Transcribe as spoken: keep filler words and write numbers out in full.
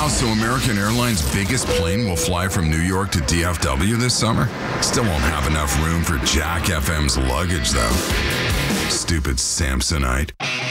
Wow, so American Airlines' biggest plane will fly from New York to D F W this summer? Still won't have enough room for Jack F M's luggage, though. Stupid Samsonite.